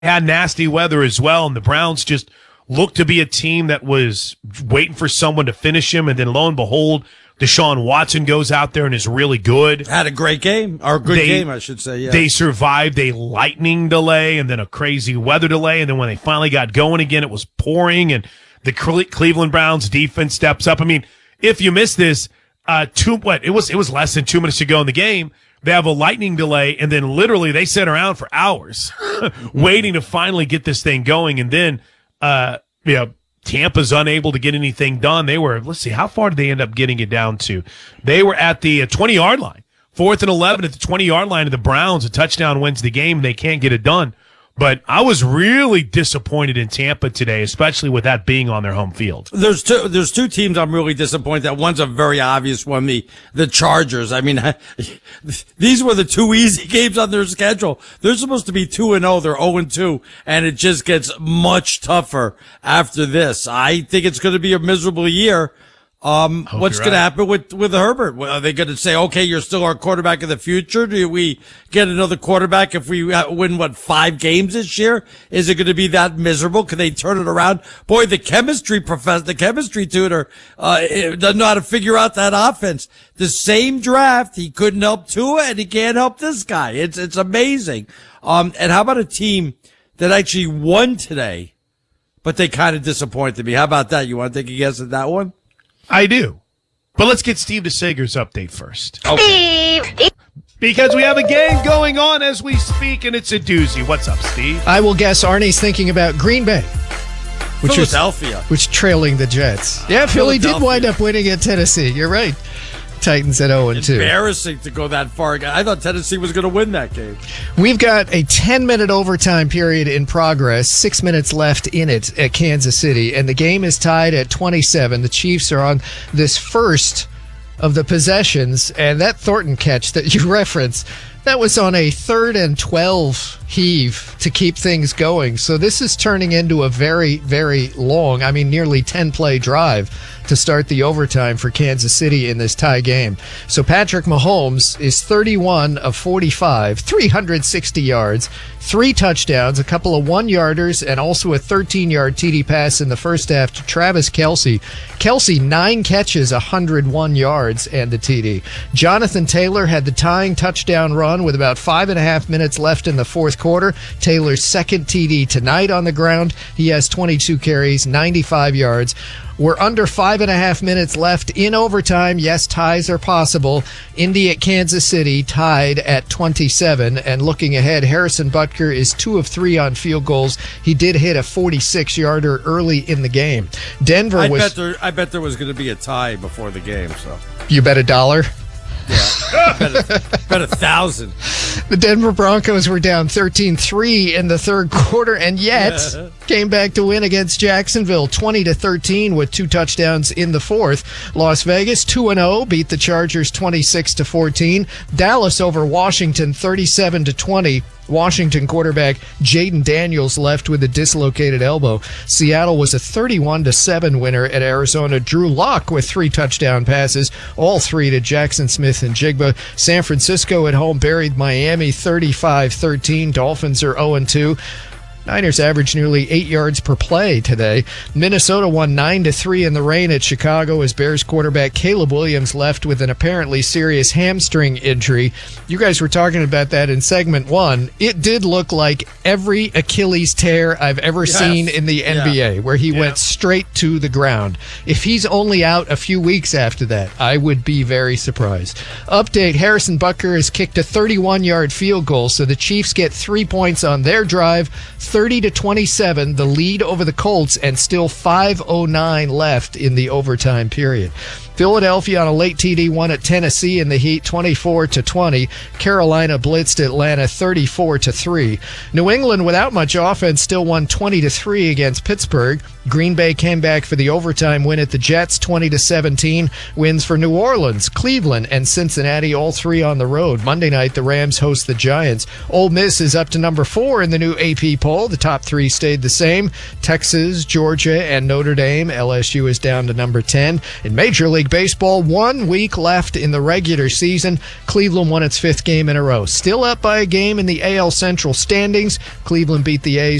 had nasty weather as well, and the Browns just looked to be a team that was waiting for someone to finish him, and then lo and behold, Deshaun Watson goes out there and is really good. Had a great game, or a good game, I should say. Yeah. They survived a lightning delay and then a crazy weather delay, and then when they finally got going again, it was pouring, and the Cleveland Browns defense steps up. I mean, if you missed this, it was less than 2 minutes to go in the game. They have a lightning delay, and then literally they sit around for hours waiting to finally get this thing going, and then Tampa's unable to get anything done. They were, let's see, how far did they end up getting it down to? They were at the 20-yard line, 4th and 11 at the 20-yard line of the Browns. A touchdown wins the game. They can't get it done. But I was really disappointed in Tampa today, especially with that being on their home field. There's two teams I'm really disappointed at. One's a very obvious one, the Chargers. I mean, these were the two easy games on their schedule. They're supposed to be 2-0. They're 0-2, and it just gets much tougher after this. I think it's going to be a miserable year. What's going to happen with Herbert? Are they going to say, okay, you're still our quarterback of the future? Do we get another quarterback if we win, 5 games this year? Is it going to be that miserable? Can they turn it around? Boy, the chemistry tutor, doesn't know how to figure out that offense. The same draft, he couldn't help Tua and he can't help this guy. It's amazing. And how about a team that actually won today, but they kind of disappointed me? How about that? You want to take a guess at that one? I do. But let's get Steve DeSager's update first. Okay. Steve! Because we have a game going on as we speak, and it's a doozy. What's up, Steve? I will guess Arnie's thinking about Green Bay. Philadelphia. Which trailing the Jets. Yeah, Philly did wind up winning at Tennessee. You're right. Titans at 0-2. Embarrassing to go that far. I thought Tennessee was going to win that game. We've got a 10-minute overtime period in progress, 6 minutes left in it at Kansas City, and the game is tied at 27. The Chiefs are on this first of the possessions, and that Thornton catch that you referenced, that was on a 3rd and 12 heave to keep things going. So this is turning into a very, very long, nearly 10-play drive to start the overtime for Kansas City in this tie game. So Patrick Mahomes is 31 of 45, 360 yards, 3 touchdowns, a couple of 1-yarders, and also a 13-yard TD pass in the first half to Travis Kelce. Kelce, 9 catches, 101 yards, and the TD. Jonathan Taylor had the tying touchdown run with about 5.5 minutes left in the fourth quarter. Taylor's second TD tonight on the ground. He has 22 carries, 95 yards. We're under 5.5 minutes left in overtime. Yes, ties are possible. Indy at Kansas City tied at 27. And looking ahead, Harrison Butker is 2 of 3 on field goals. He did hit a 46-yarder early in the game. Denver I bet there was going to be a tie before the game. So you bet $1? Yeah, bet 1,000. The Denver Broncos were down 13-3 in the third quarter, and yet came back to win against Jacksonville 20-13 with 2 touchdowns in the fourth. Las Vegas 2-0 beat the Chargers 26-14. Dallas over Washington 37-20. Washington quarterback Jaden Daniels left with a dislocated elbow. Seattle was a 31-7 winner at Arizona. Drew Lock with 3 touchdown passes, all 3 to Jackson Smith-Njigba. San Francisco at home buried Miami 35-13. Dolphins are 0-2. Niners averaged nearly 8 yards per play today. Minnesota won 9-3 in the rain at Chicago as Bears quarterback Caleb Williams left with an apparently serious hamstring injury. You guys were talking about that in segment 1. It did look like every Achilles tear I've ever seen in the NBA, where he went straight to the ground. If he's only out a few weeks after that, I would be very surprised. Update, Harrison Butker has kicked a 31-yard field goal, so the Chiefs get 3 points on their drive. 30-27, the lead over the Colts, and still 5:09 left in the overtime period. Philadelphia on a late TD won at Tennessee in the heat 24-20. Carolina blitzed Atlanta 34-3. New England without much offense still won 20-3 against Pittsburgh. Green Bay came back for the overtime win at the Jets 20-17. Wins for New Orleans, Cleveland, and Cincinnati, all 3 on the road. Monday night the Rams host the Giants. Ole Miss is up to number 4 in the new AP poll. The top 3 stayed the same. Texas, Georgia, and Notre Dame. LSU is down to number 10. In Major League League Baseball, 1 week left in the regular season. Cleveland won its 5th game in a row. Still up by a game in the AL Central standings. Cleveland beat the A's